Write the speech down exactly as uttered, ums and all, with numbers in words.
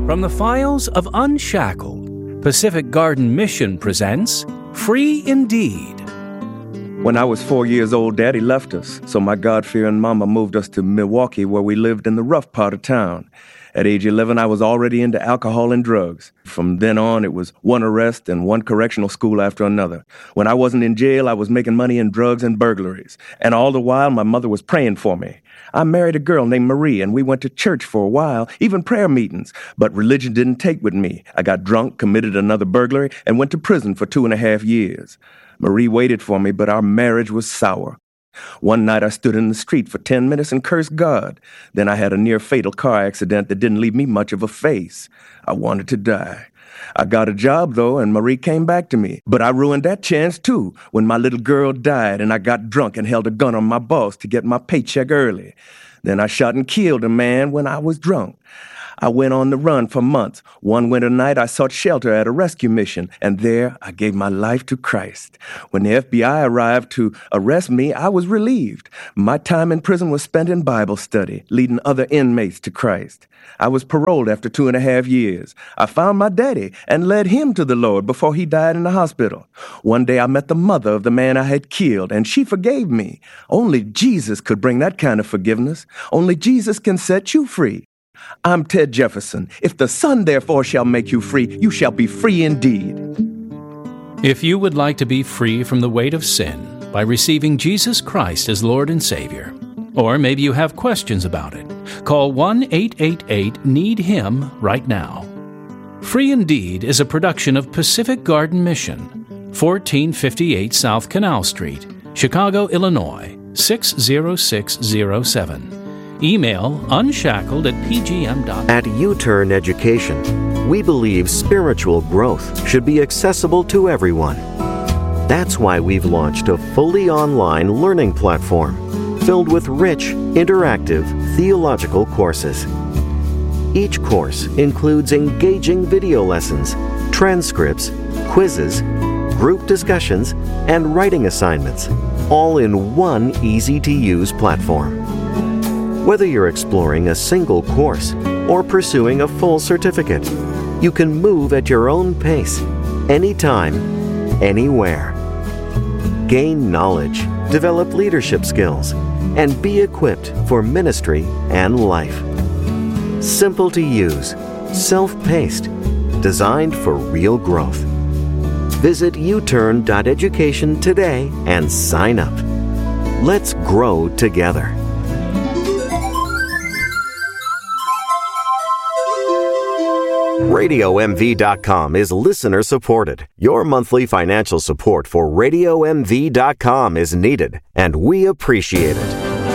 From the files of Unshackled, Pacific Garden Mission presents Free Indeed. When I was four years old, Daddy left us, so my God-fearing mama moved us to Milwaukee, where we lived in the rough part of town. At age eleven, I was already into alcohol and drugs. From then on, it was one arrest and one correctional school after another. When I wasn't in jail, I was making money in drugs and burglaries. And all the while, my mother was praying for me. I married a girl named Marie, and we went to church for a while, even prayer meetings. But religion didn't take with me. I got drunk, committed another burglary, and went to prison for two and a half years. Marie waited for me, but our marriage was sour. One night I stood in the street for ten minutes and cursed God. Then I had a near-fatal car accident that didn't leave me much of a face. I wanted to die. I got a job, though, and Marie came back to me. But I ruined that chance, too, when my little girl died and I got drunk and held a gun on my boss to get my paycheck early. Then I shot and killed a man when I was drunk. I went on the run for months. One winter night, I sought shelter at a rescue mission, and there I gave my life to Christ. When the F B I arrived to arrest me, I was relieved. My time in prison was spent in Bible study, leading other inmates to Christ. I was paroled after two and a half years. I found my daddy and led him to the Lord before he died in the hospital. One day I met the mother of the man I had killed, and she forgave me. Only Jesus could bring that kind of forgiveness. Only Jesus can set you free. I'm Ted Jefferson. If the Son therefore shall make you free, you shall be free indeed. If you would like to be free from the weight of sin by receiving Jesus Christ as Lord and Savior, or maybe you have questions about it, call one eight eight eight need him right now. Free Indeed is a production of Pacific Garden Mission, fourteen fifty-eight South Canal Street, Chicago, Illinois, six zero six zero seven. Email unshackled at p g m dot net. At U-Turn Education, we believe spiritual growth should be accessible to everyone. That's why we've launched a fully online learning platform filled with rich, interactive theological courses. Each course includes engaging video lessons, transcripts, quizzes, group discussions, and writing assignments, all in one easy-to-use platform. Whether you're exploring a single course or pursuing a full certificate, you can move at your own pace, anytime, anywhere. Gain knowledge, develop leadership skills, and be equipped for ministry and life. Simple to use, self-paced, designed for real growth. Visit u turn dot education today and sign up. Let's grow together. radio m v dot com is listener supported. Your monthly financial support for radio m v dot com is needed, and we appreciate it.